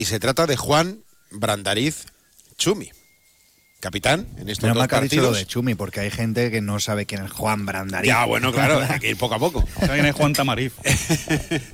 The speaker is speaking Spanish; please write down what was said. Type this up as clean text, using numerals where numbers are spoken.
y se trata de Juan Brandariz Chumi, capitán en estos Menos dos mal que has dicho lo partidos. de Chumi, porque hay gente que no sabe quién es Juan Brandariz. Ya, bueno, claro, hay que ir poco a poco. También hay Juan Tamariz.